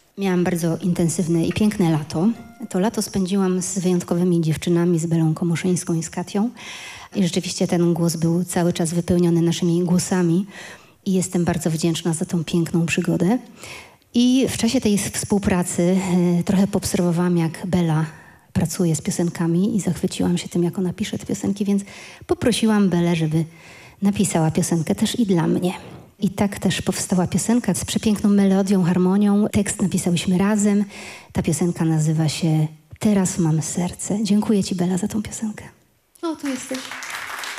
Miałam bardzo intensywne i piękne lato. To lato spędziłam z wyjątkowymi dziewczynami, z Belą Komoszyńską i z Katią. I rzeczywiście ten głos był cały czas wypełniony naszymi głosami. I jestem bardzo wdzięczna za tą piękną przygodę. I w czasie tej współpracy trochę poobserwowałam, jak Bela pracuje z piosenkami i zachwyciłam się tym, jak ona pisze te piosenki, więc poprosiłam Belę, żeby napisała piosenkę też i dla mnie. I tak też powstała piosenka z przepiękną melodią, harmonią. Tekst napisałyśmy razem. Ta piosenka nazywa się Teraz mam serce. Dziękuję ci, Bela, za tą piosenkę. O, tu jesteś.